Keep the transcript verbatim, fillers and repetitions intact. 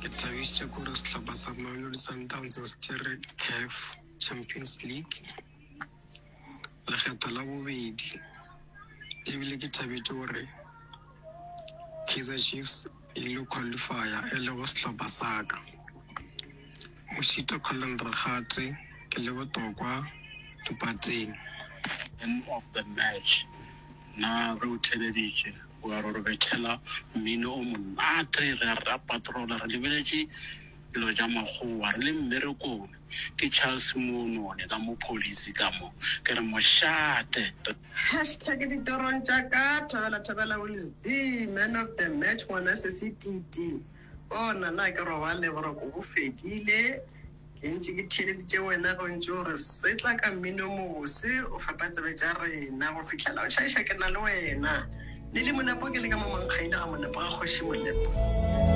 ke thabisitse gore setlhopha sa Mamelodi Sundowns se tšere C A F Champions League lekgetho la bobedi ebile ke thabetse gore Kaizer Chiefs e ile qualifier e le go setlhopha sa ka Moshito Colin Rakgate ke le botokwa dipateng. End of the match na re o theleditše wa re re betšhela mmino o monate re ra patrola re lebeletse dilo tša makgowa re le mmerekong ke Charles Monone ka mo police ka mo ke re mošate hashtag ditorong tša ka Thobela Thobela Willis the man of the match ngwana se se titi o nana ke robale gore go go fedile ke ntse ke theleditše wena go ntse gore se tla ka mmino mose o fapatsebe tša rena go fitlhela o tšhaiša ke na le wena le le monapo ke le ka mo mankgaile ga monapo ga kgoši molepo.